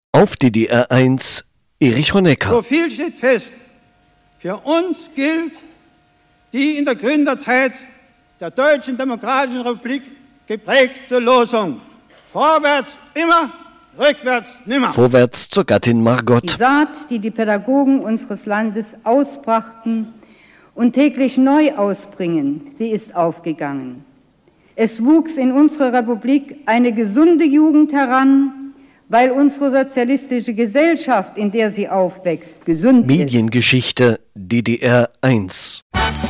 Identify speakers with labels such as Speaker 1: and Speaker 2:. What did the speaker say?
Speaker 1: Auf DDR 1, Erich Honecker.
Speaker 2: So viel steht fest. Für uns gilt die in der Gründerzeit der Deutschen Demokratischen Republik geprägte Losung: Vorwärts immer, rückwärts nimmer.
Speaker 1: Vorwärts zur Gattin Margot.
Speaker 3: Die Saat, die die Pädagogen unseres Landes ausbrachten und täglich neu ausbringen, sie ist aufgegangen. Es wuchs in unserer Republik eine gesunde Jugend heran, weil unsere sozialistische Gesellschaft, in der sie aufwächst, gesund ist.
Speaker 1: Mediengeschichte DDR 1.